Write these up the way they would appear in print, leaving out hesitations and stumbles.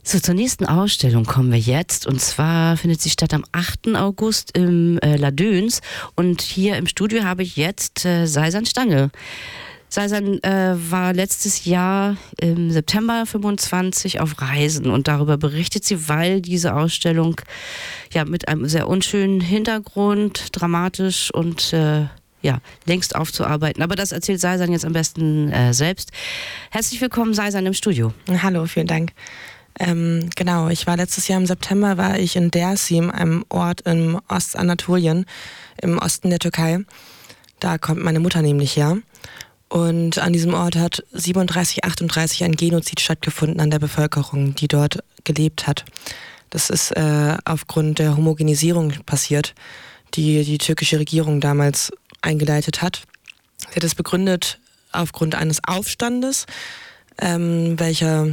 So, zur nächsten Ausstellung kommen wir jetzt. Und zwar findet sie statt am 8. August im Ladöns. Und hier im Studio habe ich jetzt Seysan Stange. Seysan war letztes Jahr im September 25 auf Reisen und darüber berichtet sie, weil diese Ausstellung ja mit einem sehr unschönen Hintergrund, dramatisch und längst aufzuarbeiten. Aber das erzählt Seysan jetzt am besten selbst. Herzlich willkommen, Seysan, im Studio. Hallo, vielen Dank. Genau, ich war letztes Jahr im September, war ich in Dersim, einem Ort im Ostanatolien, im Osten der Türkei. Da kommt meine Mutter nämlich her. Und an diesem Ort hat 37, 38 ein Genozid stattgefunden an der Bevölkerung, die dort gelebt hat. Das ist aufgrund der Homogenisierung passiert, die die türkische Regierung damals eingeleitet hat. Sie hat es begründet aufgrund eines Aufstandes, welcher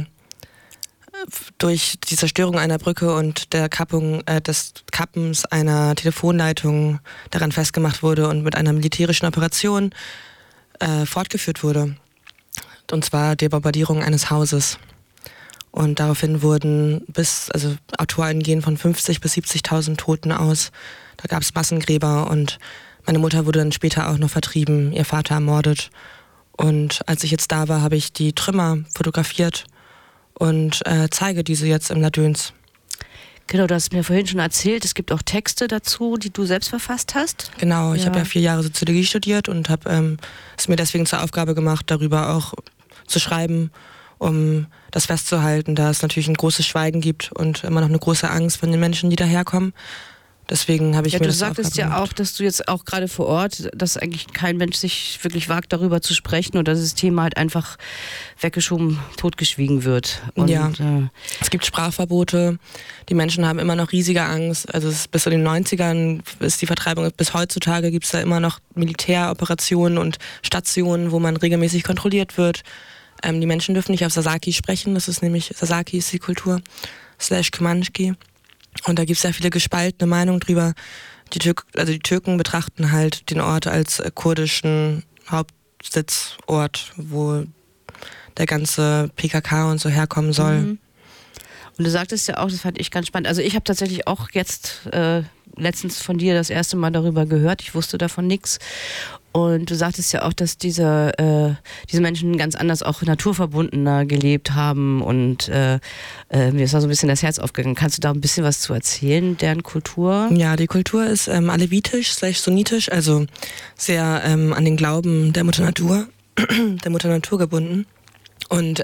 durch die Zerstörung einer Brücke und der Kappung des Kappens einer Telefonleitung daran festgemacht wurde und mit einer militärischen Operation fortgeführt wurde. Und zwar der Bombardierung eines Hauses. Und daraufhin wurden Autoren gehen von 50.000 bis 70.000 Toten aus. Da gab es Massengräber und meine Mutter wurde dann später auch noch vertrieben, ihr Vater ermordet. Und als ich jetzt da war, habe ich die Trümmer fotografiert und zeige diese jetzt im Ladöns. Genau, du hast mir vorhin schon erzählt, es gibt auch Texte dazu, die du selbst verfasst hast. Genau, ich habe ja 4 Jahre Soziologie studiert und habe es mir deswegen zur Aufgabe gemacht, darüber auch zu schreiben, um das festzuhalten, da es natürlich ein großes Schweigen gibt und immer noch eine große Angst von den Menschen, die daherkommen. Deswegen habe ich mir das Du sagtest ja auch, dass du jetzt auch gerade vor Ort, dass eigentlich kein Mensch sich wirklich wagt, darüber zu sprechen oder das Thema halt einfach weggeschoben, totgeschwiegen wird. Und, es gibt Sprachverbote, die Menschen haben immer noch riesige Angst. Also bis in den 90ern ist die Vertreibung, bis heutzutage gibt es da immer noch Militäroperationen und Stationen, wo man regelmäßig kontrolliert wird. Die Menschen dürfen nicht auf Sasaki sprechen, das ist nämlich, Sasaki ist die Kultur, /Kumanski. Und da gibt es sehr viele gespaltene Meinungen drüber. Die Türken betrachten halt den Ort als kurdischen Hauptsitzort, wo der ganze PKK und so herkommen soll. Mhm. Und du sagtest ja auch, das fand ich ganz spannend. Also ich habe tatsächlich auch jetzt letztens von dir das erste Mal darüber gehört. Ich wusste davon nichts. Und du sagtest ja auch, dass diese Menschen ganz anders, auch naturverbundener gelebt haben und mir ist da so ein bisschen das Herz aufgegangen. Kannst du da ein bisschen was zu erzählen, deren Kultur? Ja, die Kultur ist alevitisch/sunnitisch, also sehr an den Glauben der Mutter Natur gebunden. Und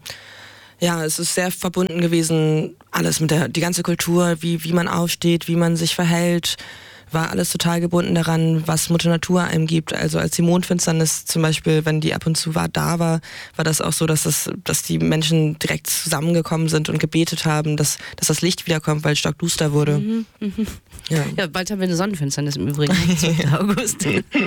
es ist sehr verbunden gewesen, alles mit die ganze Kultur, wie man aufsteht, wie man sich verhält, war alles total gebunden daran, was Mutter Natur einem gibt. Also als die Mondfinsternis zum Beispiel, wenn die ab und zu war das auch so, dass die Menschen direkt zusammengekommen sind und gebetet haben, dass das Licht wiederkommt, weil es stockduster wurde. Mhm, mhm. Ja, bald haben wir eine Sonnenfinsternis im Übrigen, 2. August.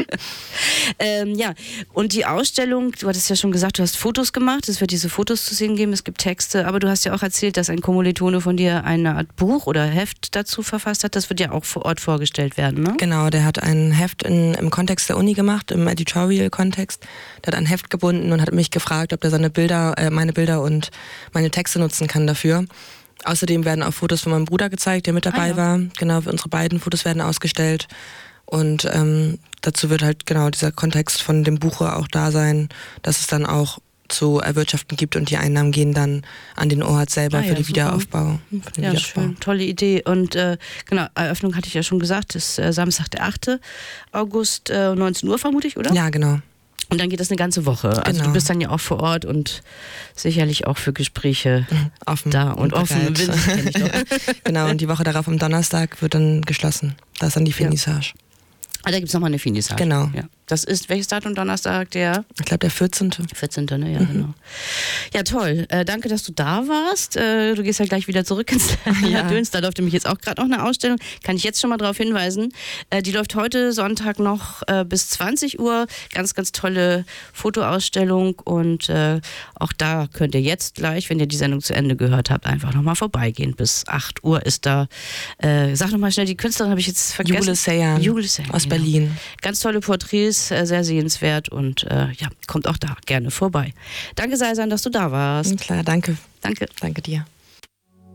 Und die Ausstellung, du hattest ja schon gesagt, du hast Fotos gemacht, es wird diese Fotos zu sehen geben, es gibt Texte, aber du hast ja auch erzählt, dass ein Kommilitone von dir eine Art Buch oder Heft dazu verfasst hat, das wird ja auch vor Ort vorgestellt werden, ne? Genau, der hat ein Heft im Kontext der Uni gemacht, im Editorial-Kontext. Der hat ein Heft gebunden und hat mich gefragt, ob der meine Bilder und meine Texte nutzen kann dafür. Außerdem werden auch Fotos von meinem Bruder gezeigt, der mit dabei war. Genau, unsere beiden Fotos werden ausgestellt. Und dazu wird halt genau dieser Kontext von dem Buch auch da sein, dass es dann auch zu erwirtschaften gibt und die Einnahmen gehen dann an den Ort selber für den Wiederaufbau. Schön, tolle Idee. Und Eröffnung hatte ich ja schon gesagt, ist Samstag, der 8. August, 19 Uhr vermute ich, oder? Ja, genau. Und dann geht das eine ganze Woche. Also du bist dann ja auch vor Ort und sicherlich auch für Gespräche offen da und offen. Genau, und die Woche darauf am Donnerstag wird dann geschlossen. Da ist dann die Finissage. Ah, da gibt es nochmal eine Finissage. Genau. Ja. Das ist, welches Datum Donnerstag? Ich glaube der 14. 14. Ne? Ja, genau. Ja, toll. Danke, dass du da warst. Du gehst ja gleich wieder zurück ins Ladöns. Da läuft nämlich jetzt auch gerade noch eine Ausstellung. Kann ich jetzt schon mal darauf hinweisen. Die läuft heute Sonntag noch bis 20 Uhr. Ganz, ganz tolle Fotoausstellung. Und auch da könnt ihr jetzt gleich, wenn ihr die Sendung zu Ende gehört habt, einfach nochmal vorbeigehen. Bis 8 Uhr ist da. Sag nochmal schnell, die Künstlerin habe ich jetzt vergessen. Jule Seyhan aus Berlin. Ganz tolle Porträts. Sehr sehenswert und kommt auch da gerne vorbei. Danke, Seysan, dass du da warst. Klar, danke. Danke. Danke dir.